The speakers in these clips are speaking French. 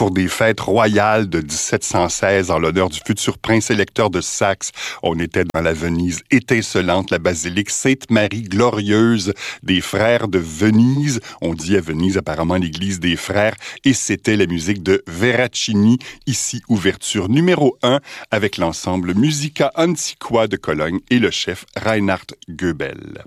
pour des fêtes royales de 1716 en l'honneur du futur prince électeur de Saxe. On était dans la Venise étincelante, la basilique Sainte-Marie glorieuse des frères de Venise. On dit à Venise apparemment l'église des frères et c'était la musique de Veracini. Ici, ouverture numéro 1 avec l'ensemble Musica Antiqua de Cologne et le chef Reinhard Goebel.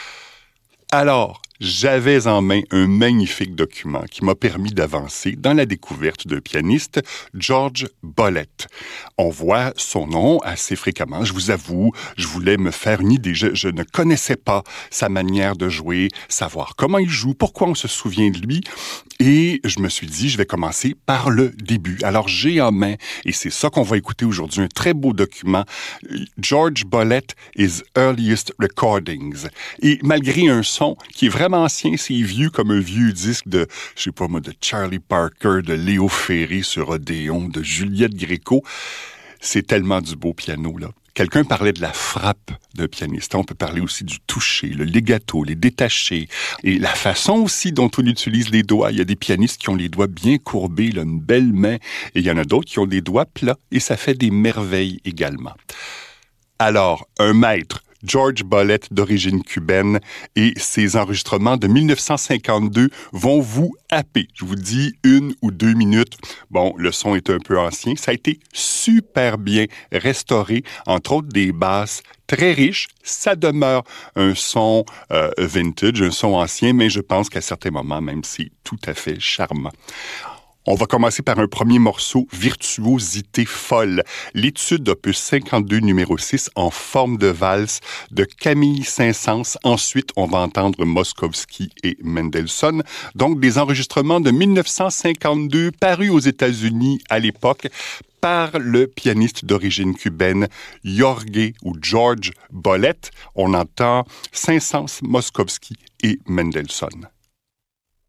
Alors, j'avais en main un magnifique document qui m'a permis d'avancer dans la découverte d'un pianiste, George Bollett. On voit son nom assez fréquemment. Je vous avoue, je voulais me faire une idée. Je ne connaissais pas sa manière de jouer, savoir comment il joue, pourquoi on se souvient de lui. Et je me suis dit, je vais commencer par le début. Alors, j'ai en main, et c'est ça qu'on va écouter aujourd'hui, un très beau document, George Bollett, His Earliest Recordings. Et malgré un son qui est vraiment ancien, c'est vieux comme un vieux disque de, je sais pas moi, de Charlie Parker, de Léo Ferré sur Odéon, de Juliette Gréco. C'est tellement du beau piano, là. Quelqu'un parlait de la frappe d'un pianiste. On peut parler aussi du toucher, le legato, les détachés et la façon aussi dont on utilise les doigts. Il y a des pianistes qui ont les doigts bien courbés, là, une belle main, et il y en a d'autres qui ont des doigts plats et ça fait des merveilles également. Alors, un maître, George Bollett, d'origine cubaine, et ses enregistrements de 1952 vont vous happer. Je vous dis 1 ou 2 minutes. Bon, le son est un peu ancien. Ça a été super bien restauré, entre autres des basses très riches. Ça demeure un son vintage, un son ancien, mais je pense qu'à certains moments, même, c'est tout à fait charmant. On va commencer par un premier morceau, Virtuosité folle, l'étude opus 52 numéro 6 en forme de valse de Camille Saint-Saëns. Ensuite, on va entendre Moszkowski et Mendelssohn. Donc, des enregistrements de 1952 parus aux États-Unis à l'époque par le pianiste d'origine cubaine Jorge ou George Bollett. On entend Saint-Saëns, Moszkowski et Mendelssohn.